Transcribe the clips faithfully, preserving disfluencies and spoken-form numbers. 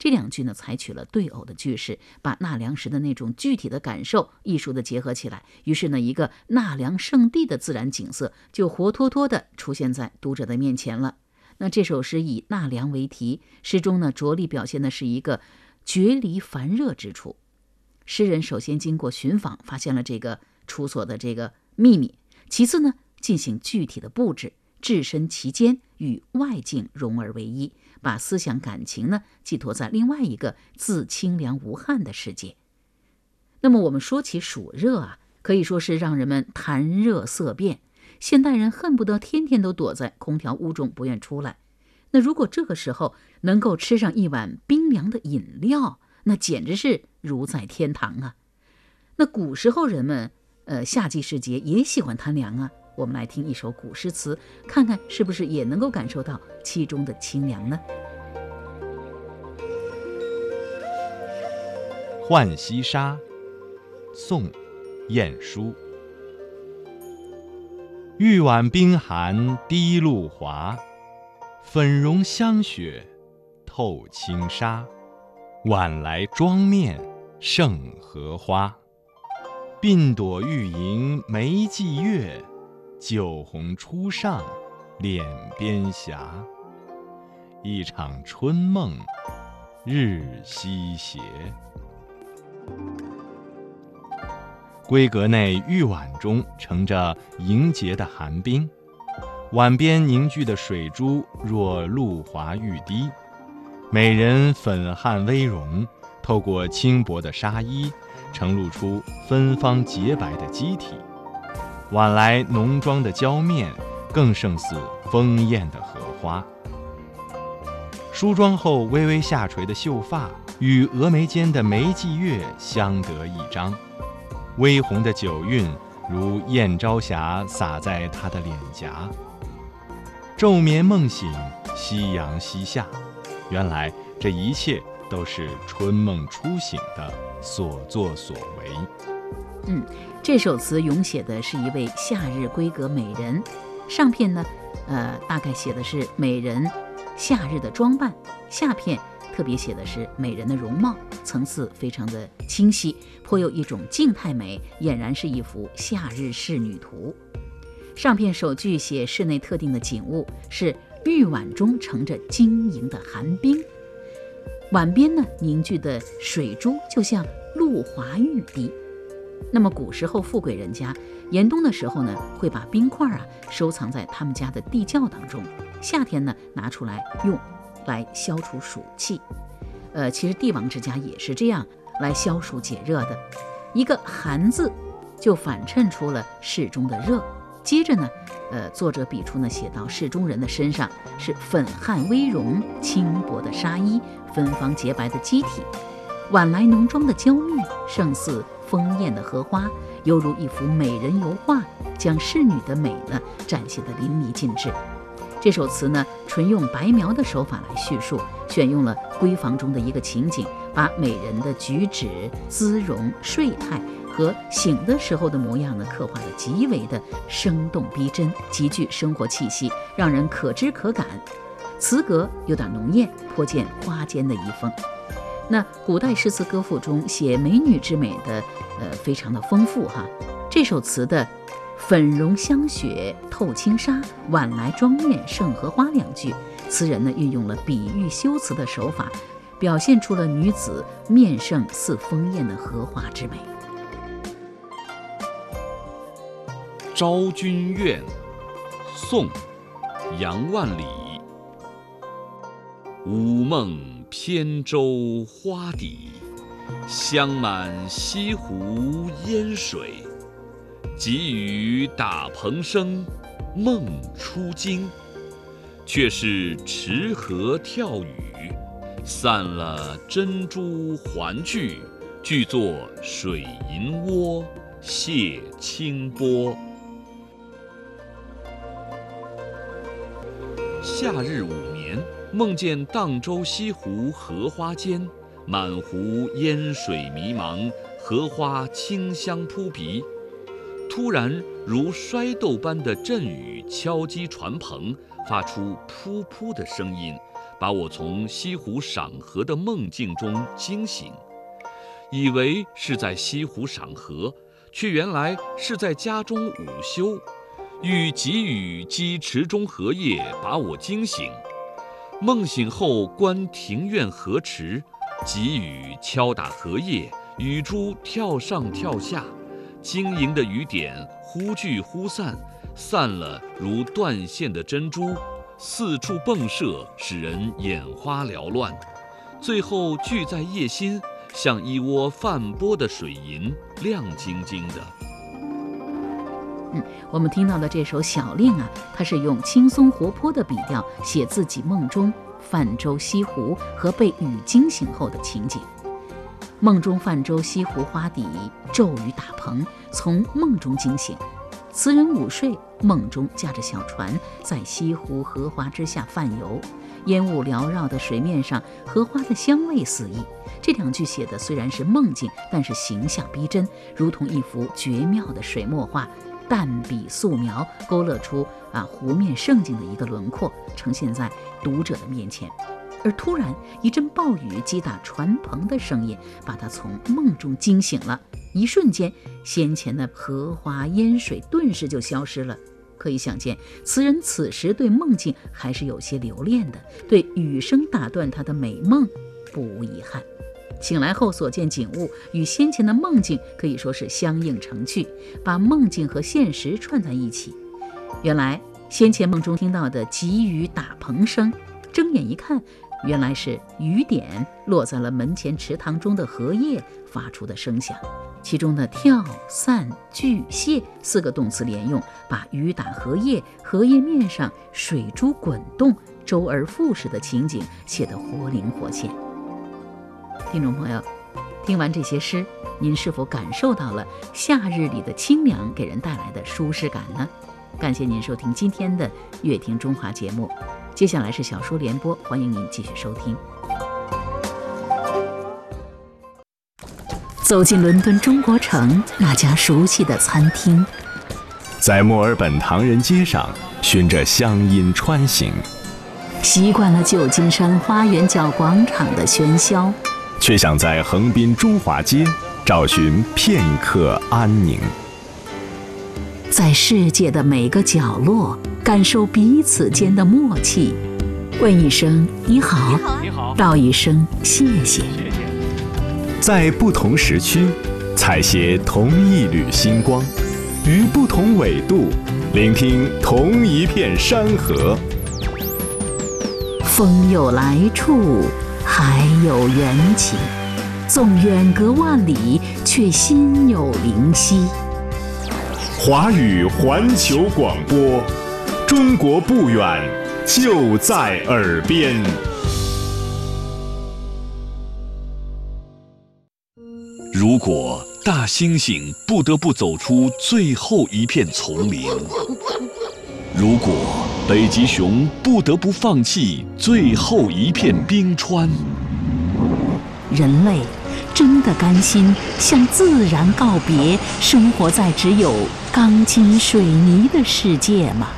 这两句呢采取了对偶的句式，把纳凉时的那种具体的感受艺术的结合起来，于是呢一个纳凉圣地的自然景色就活脱脱的出现在读者的面前了。那这首诗以纳凉为题，诗中呢着力表现的是一个决离烦热之处。诗人首先经过寻访，发现了这个处所的这个秘密，其次呢进行具体的布置，置身其间，与外境融而为一，把思想感情呢寄托在另外一个自清凉无憾的世界。那么我们说起暑热啊，可以说是让人们谈热色变，现代人恨不得天天都躲在空调屋中不愿出来。那如果这个时候能够吃上一碗冰凉的饮料，那简直是如在天堂啊。那古时候人们呃，夏季时节也喜欢贪凉啊。我们来听一首古诗词，看看是不是也能够感受到其中的清凉呢？ 《浣溪沙》宋·晏殊。玉碗冰寒滴露华，粉溶香雪透轻纱。晚来妆面胜荷花，鬓朵欲迎眉际月，酒红初上脸边霞。一场春梦日西斜。闺阁内玉碗中盛着凝结的寒冰，碗边凝聚的水珠若露华欲滴，美人粉汗微融，透过轻薄的纱衣呈露出芬芳洁白的肌体。晚来浓妆的娇面更胜似丰艳的荷花。梳妆后微微下垂的秀发与峨眉间的眉际月相得益彰，微红的酒韵如燕朝霞洒在她的脸颊。昼眠梦醒，夕阳西下，原来这一切都是春梦初醒的所作所为。 嗯，这首词咏写的是一位夏日闺阁美人，上片呢，呃，大概写的是美人夏日的装扮，下片特别写的是美人的容貌，层次非常的清晰，颇有一种静态美，俨然是一幅夏日仕女图。上片首句写室内特定的景物，是玉碗中盛着晶莹的寒冰，碗边呢凝聚的水珠就像露华欲滴。那么古时候富贵人家严冬的时候呢，会把冰块啊收藏在他们家的地窖当中，夏天呢拿出来用来消除暑气。呃，其实帝王之家也是这样来消暑解热的。一个寒字就反衬出了室中的热。接着呢，呃，作者笔触呢写到室中人的身上是粉汗微融、轻薄的纱衣、芬芳洁白的肌体，晚来浓妆的娇面胜似丰艳的荷花，犹如一幅美人油画，将仕女的美呢展现得淋漓尽致。这首词呢，纯用白描的手法来叙述，选用了闺房中的一个情景，把美人的举止、姿容、睡态和醒的时候的模样呢，刻画得极为的生动逼真，极具生活气息，让人可知可感。词格有点浓艳，颇见花间的遗风。那古代诗词歌赋中写美女之美的，呃，非常的丰富哈。这首词的粉溶香雪透轻纱，晚来妆面胜荷花两句，词人呢运用了比喻修辞的手法，表现出了女子面胜似丰艳的荷花之美。 昭君怨，宋·杨万里。午梦扁舟花底，香满西湖烟水。急雨打蓬生，梦初惊。却是池河跳雨，散了珍珠环聚，俱作水银窝，泻清波。夏日午眠，梦见荡舟西湖荷花间，满湖烟水迷茫，荷花清香扑鼻。突然如摔豆般的阵雨敲击船篷，发出噗噗的声音， 把我从西湖赏荷的梦境中惊醒，以为是在西湖赏荷，却原来是在家中午休。欲急雨击池中荷叶，把我惊醒。梦醒后观庭院荷池，急雨敲打荷叶，雨珠跳上跳下，晶莹的雨点忽聚忽散，散了如断线的珍珠，四处迸射，使人眼花缭乱。最后聚在叶心，像一窝泛波的水银，亮晶晶的。 嗯，我们听到的这首小令啊，它是用轻松活泼的笔调写自己梦中泛舟西湖和被雨惊醒后的情景。梦中泛舟西湖花底，骤雨打蓬，从梦中惊醒。词人午睡，梦中驾着小船在西湖荷花之下泛游，烟雾缭绕的水面上，荷花的香味四溢。这两句写的虽然是梦境，但是形象逼真，如同一幅绝妙的水墨画，淡笔素描，勾勒出啊湖面胜景的一个轮廓，呈现在读者的面前。而突然一阵暴雨击打船篷的声音，把他从梦中惊醒了。一瞬间，先前的荷花烟水顿时就消失了。可以想见，词人此时对梦境还是有些留恋的，对雨声打断他的美梦不无遗憾。醒来后所见景物与先前的梦境可以说是相映成趣，把梦境和现实串在一起。原来先前梦中听到的急雨打蓬声，睁眼一看，原来是雨点落在了门前池塘中的荷叶发出的声响。其中的跳、散、聚、泻四个动词连用，把雨打荷叶、荷叶面上水珠滚动、周而复始的情景写得活灵活现。听众朋友，听完这些诗，您是否感受到了夏日里的清凉给人带来的舒适感呢？感谢您收听今天的乐听中华节目，接下来是小说联播，欢迎您继续收听。走进伦敦中国城那家熟悉的餐厅， 在墨尔本唐人街上循着乡音穿行， 习惯了旧金山花园角广场的喧嚣， 却想在横滨中华街找寻片刻安宁。 在世界的每个角落感受彼此间的默契，问一声你好， 你好， 道一声谢谢。 在不同时区采撷同一缕星光，于不同纬度聆听同一片山河。 风有来处，海有缘起，纵远隔万里，却心有灵犀。 华语环球广播，中国不远，就在耳边。 如果大猩猩不得不走出最后一片丛林，如果北极熊不得不放弃最后一片冰川， 人类真的甘心向自然告别，生活在只有钢筋水泥的世界吗？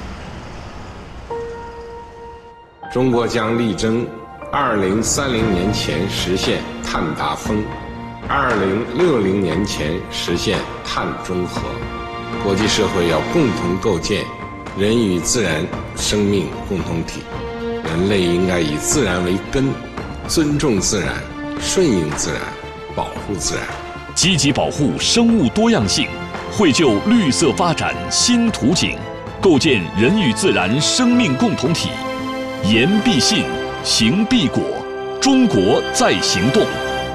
中国将力争二零三零年前实现碳达峰，二零六零年前实现碳中和。国际社会要共同构建人与自然生命共同体，人类应该以自然为根，尊重自然，顺应自然，保护自然， 积极保护生物多样性，绘就绿色发展新图景，构建人与自然生命共同体。言必信，行必果，中国在行动。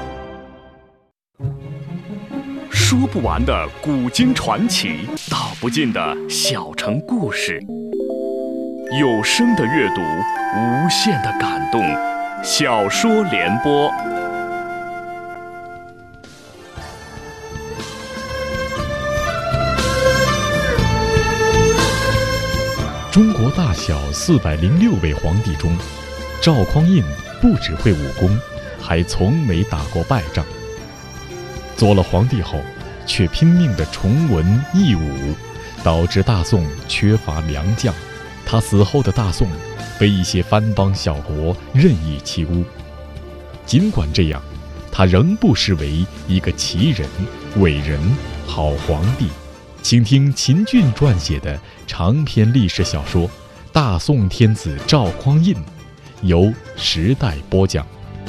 说不完的古今传奇，道不尽的小城故事，有声的阅读，无限的感动。小说联播。 中国大小四百零六位皇帝中，赵匡胤不只会武功，还从没打过败仗。做了皇帝后，却拼命地重文抑武，导致大宋缺乏良将。他死后的大宋被一些藩邦小国任意欺污。尽管这样，他仍不失为一个奇人、伟人、好皇帝。请听秦俊撰写的长篇历史小说《大宋天子赵匡胤》，由时代播讲。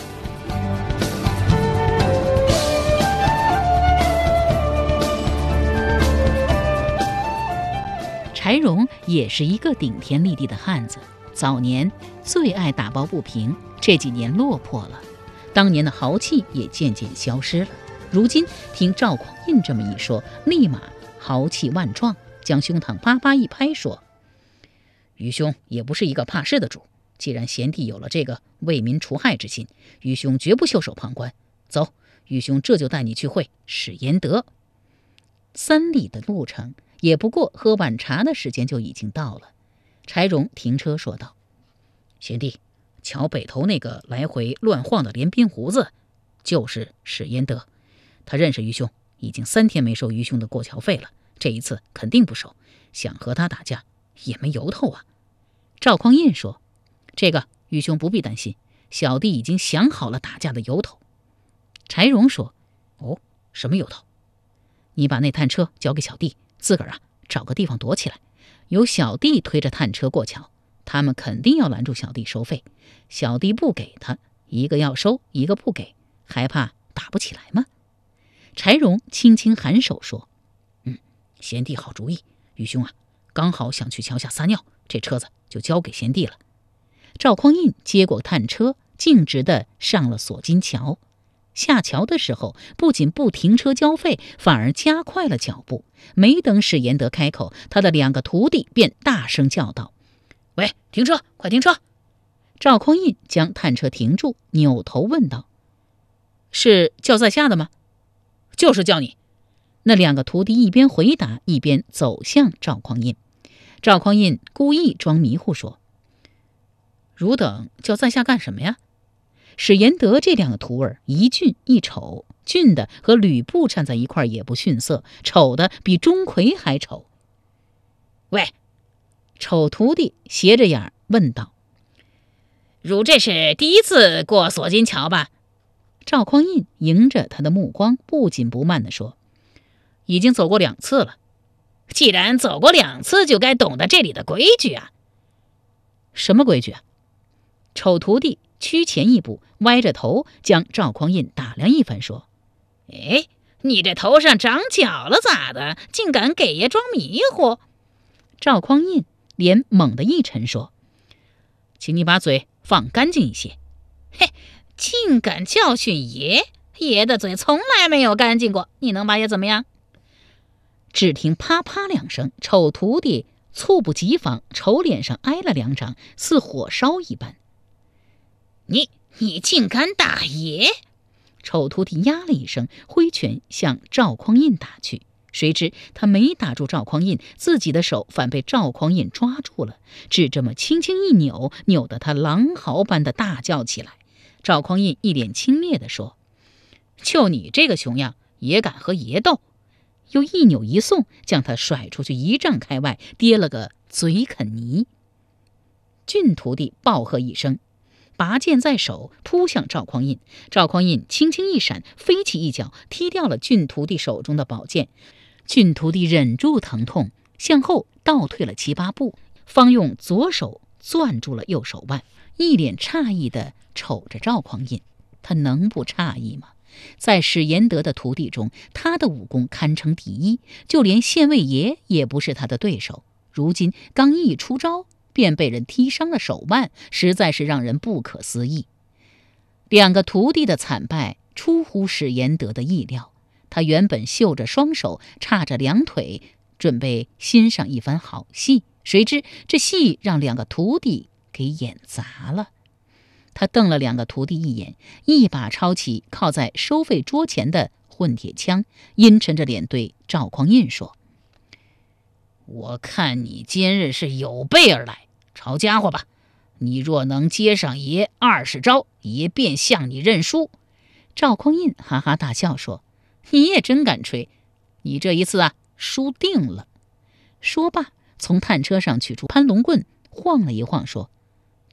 柴荣也是一个顶天立地的汉子，早年最爱打抱不平，这几年落魄了，当年的豪气也渐渐消失了。如今听赵匡胤这么一说，立马豪气万状，将胸膛叭叭一拍，说：于兄也不是一个怕事的主，既然贤弟有了这个为民除害之心，于兄绝不袖手旁观。走，于兄这就带你去会史延德。三里的路程，也不过喝碗茶的时间就已经到了。柴荣停车说道：贤弟，桥北头那个来回乱晃的连鬓胡子就是史延德，他认识于兄，已经三天没收于兄的过桥费了，这一次肯定不收，想和他打架也没由头啊。赵匡胤说：这个于兄不必担心，小弟已经想好了打架的由头。柴荣说：哦，什么由头？你把那探车交给小弟，自个儿啊找个地方躲起来，由小弟推着探车过桥，他们肯定要拦住小弟收费，小弟不给他，一个要收，一个不给，还怕打不起来吗？柴荣轻轻颔首说：嗯，贤弟好主意，于兄啊，刚好想去桥下撒尿，这车子就交给贤弟了。赵匡胤接过探车，径直地上了锁金桥。下桥的时候，不仅不停车交费，反而加快了脚步。没等史延德开口，他的两个徒弟便大声叫道：喂，停车，快停车！赵匡胤将探车停住，扭头问道：是叫在下的吗？就是叫你。那两个徒弟一边回答，一边走向赵匡胤。赵匡胤故意装迷糊说：汝等叫在下干什么呀？史延德这两个徒儿一俊一丑，俊的和吕布站在一块也不逊色，丑的比钟馗还丑。喂，丑徒弟斜着眼问道：汝这是第一次过锁金桥吧？赵匡胤迎着他的目光，不紧不慢地说：已经走过两次了。既然走过两次，就该懂得这里的规矩啊。什么规矩啊？丑徒弟趋前一步，歪着头将赵匡胤打量一番，说：哎，你这头上长角了咋的？竟敢给爷装迷糊！赵匡胤脸猛地一沉，说：请你把嘴放干净一些。嘿，竟敢教训爷？爷的嘴从来没有干净过，你能把爷怎么样？只听啪啪两声，丑徒弟猝不及防，丑脸上挨了两掌，似火烧一般。你你竟敢打爷！丑徒弟呀了一声，挥拳向赵匡胤打去。谁知他没打住赵匡胤，自己的手反被赵匡胤抓住了，只这么轻轻一扭，扭得他狼嚎般的大叫起来。赵匡胤一脸轻蔑地说：就你这个熊样，也敢和爷斗？又一扭一送，将他甩出去一丈开外，跌了个嘴啃泥。俊徒弟暴喝一声，拔剑在手，扑向赵匡胤。赵匡胤轻轻一闪，飞起一脚踢掉了俊徒弟手中的宝剑。俊徒弟忍住疼痛，向后倒退了七八步，方用左手攥住了右手腕，一脸诧异地瞅着赵匡胤。他能不诧异吗？在史延德的徒弟中，他的武功堪称第一，就连县尉爷也不是他的对手。如今刚一出招，便被人踢伤了手腕，实在是让人不可思议。两个徒弟的惨败出乎史延德的意料，他原本绣着双手，叉着两腿，准备欣赏一番好戏，谁知这戏让两个徒弟给演砸了。他瞪了两个徒弟一眼，一把抄起靠在收费桌前的混铁枪，阴沉着脸对赵匡胤说：我看你今日是有备而来，抄家伙吧！你若能接上爷二十招，爷便向你认输。赵匡胤哈哈大笑说：你也真敢吹，你这一次啊，输定了。说罢，从探车上取出攀龙棍，晃了一晃，说：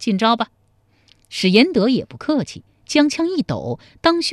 进招吧。史延德也不客气，将枪一抖，当胸